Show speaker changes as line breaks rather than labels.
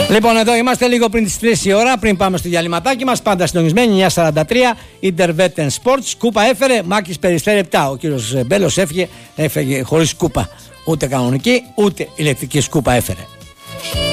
Λοιπόν, εδώ είμαστε λίγο πριν τις 3 η ώρα, πριν πάμε στο διαλυματάκι μας. Πάντα συντονισμένοι, 9:43. Intervetten Sports. Κούπα έφερε, Μάκης Περιστέρη 7. Ο κύριος Μπέλος έφυγε χωρίς κούπα. Ούτε κανονική, ούτε ηλεκτρική σκούπα έφερε.